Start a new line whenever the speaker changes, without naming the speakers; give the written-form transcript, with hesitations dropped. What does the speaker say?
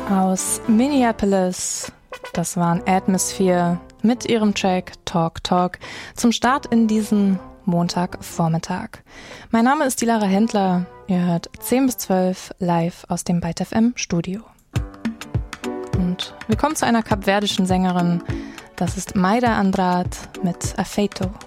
Aus Minneapolis, das waren Atmosphere mit ihrem Track Talk Talk zum Start in diesen Montagvormittag. Mein Name ist die Lara Händler, ihr hört 10 bis 12 live aus dem Byte FM Studio. Und wir kommen zu einer kapverdischen Sängerin, das ist Mayra Andrade mit Afeito.